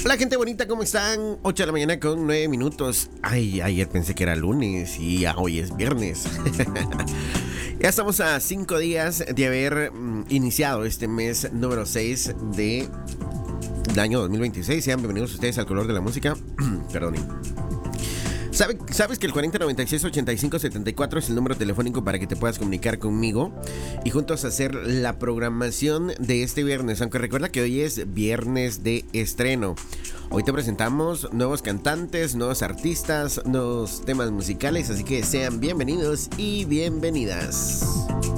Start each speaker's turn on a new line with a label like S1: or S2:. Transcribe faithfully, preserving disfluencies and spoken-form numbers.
S1: Hola gente bonita, ¿cómo están? ocho de la mañana con nueve minutos. Ay, ayer pensé que era lunes y ya hoy es viernes. Ya estamos a cinco días de haber mm, iniciado este mes número seis de, del año dos mil veintiséis. Sean bienvenidos ustedes al Color de la Música. Perdonen. ¿Sabe, ¿Sabes que el cuarenta noventa y seis ochenta y cinco setenta y cuatro es el número telefónico para que te puedas comunicar conmigo y juntos hacer la programación de este viernes? Aunque recuerda que hoy es viernes de estreno. Hoy te presentamos nuevos cantantes, nuevos artistas, nuevos temas musicales, así que sean bienvenidos y bienvenidas.